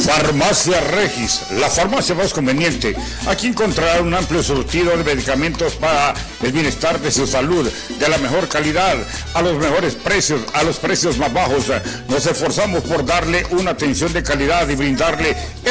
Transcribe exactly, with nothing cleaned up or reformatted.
Farmacia Regis, la farmacia más conveniente. Aquí encontrará un amplio surtido de medicamentos para el bienestar de su salud, de la mejor calidad, a los mejores precios, a los precios más bajos. Nos esforzamos por darle una atención de calidad y brindarle